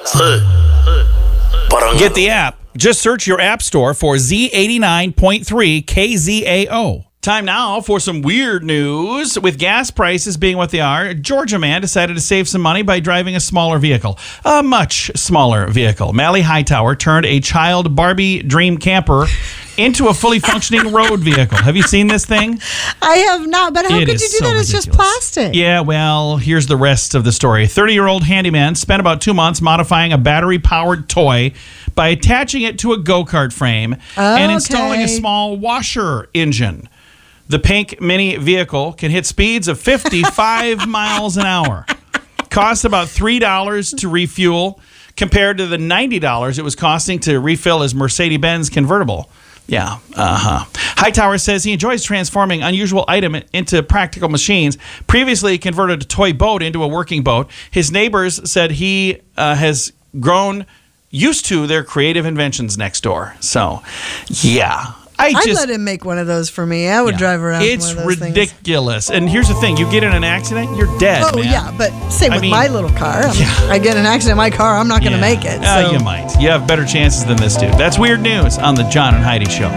Get the app. Just search your app store for Z89.3 KZAO. Time now for some weird news. With gas prices being what they are, a Georgia man decided to save some money by driving a smaller vehicle. A much smaller vehicle. Mally Hightower turned a child Barbie dream camper into a fully functioning road vehicle. Have you seen this thing? I have not, but how could you do that? It's just plastic. Yeah, well, here's the rest of the story. A 30-year-old handyman spent about 2 months modifying a battery-powered toy by attaching it to a go-kart frame and installing a small washer engine. The pink mini vehicle can hit speeds of 55 miles an hour. Costs about $3 to refuel compared to the $90 it was costing to refill his Mercedes-Benz convertible. Yeah, Hightower says he enjoys transforming unusual items into practical machines. Previously, he converted a toy boat into a working boat. His neighbors said he has grown used to their creative inventions next door. So, yeah. I'd let him make one of those for me. I would drive around with one of those things. It's ridiculous. And here's the thing. You get in an accident, you're dead, man. Yeah, but same with my little car. I get in an accident in my car, I'm not going to make it. You might. You have better chances than this dude. That's weird news on the John and Heidi Show.